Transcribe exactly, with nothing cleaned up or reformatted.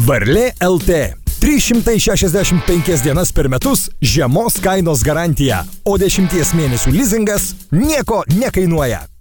Varlė L T. trys šimtai šešiasdešimt penkias dienas per metus žiemos kainos garantija, o dešimties mėnesių lizingas nieko nekainuoja.